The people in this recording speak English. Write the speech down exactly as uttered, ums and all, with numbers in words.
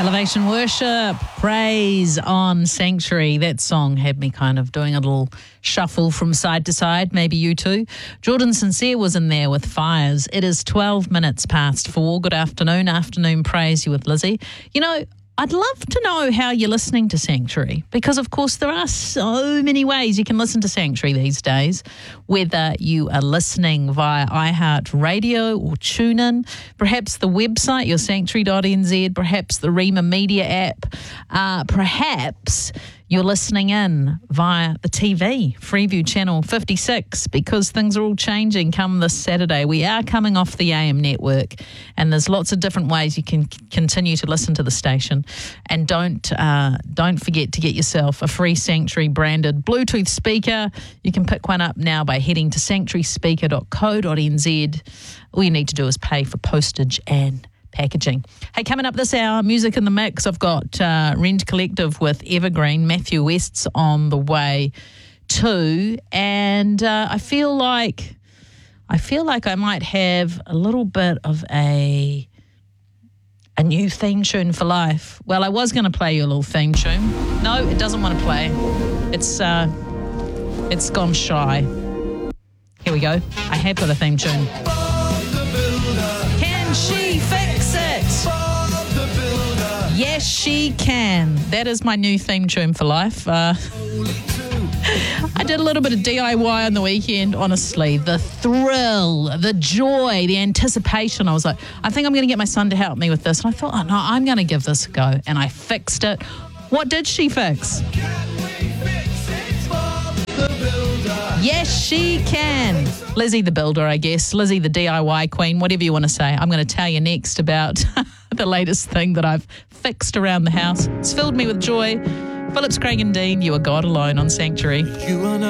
Elevation Worship, praise on Sanctuary. That song had me kind of doing a little shuffle from side to side, maybe you too. Jordan Sincere was in there with Fires. It is twelve minutes past four. Good afternoon, afternoon praise you with Lizzie. You know, I'd love to know how you're listening to Sanctuary, because of course there are so many ways you can listen to Sanctuary these days, whether you are listening via iHeartRadio or TuneIn, perhaps the website, your sanctuary dot n z, perhaps the Rima Media app, uh, perhaps you're listening in via the T V, Freeview Channel fifty-six, because things are all changing come this Saturday. We are coming off the A M network, and there's lots of different ways you can c- continue to listen to the station. And don't uh, don't forget to get yourself a free Sanctuary branded Bluetooth speaker. You can pick one up now by heading to sanctuary speaker dot co dot n z. All you need to do is pay for postage and packaging. Hey, coming up this hour, music in the mix. I've got uh, Rend Collective with Evergreen. Matthew West's on the way too, and uh, I feel like I feel like I might have a little bit of a a new theme tune for life. Well, I was going to play you a little theme tune. No, it doesn't want to play. It's uh, it's gone shy. Here we go. I have got a theme tune. Can she fix it? Yes, she can. That is my new theme tune for life. Uh, I did a little bit of D I Y on the weekend, honestly. The thrill, the joy, the anticipation. I was like, I think I'm going to get my son to help me with this. And I thought, oh, no, I'm going to give this a go. And I fixed it. What did she fix? Yes, she can. Lizzie the Builder, I guess. Lizzie the D I Y queen, whatever you want to say. I'm going to tell you next about the latest thing that I've fixed around the house. It's filled me with joy. Phillips, Craig and Dean, you are God alone on Sanctuary. You are not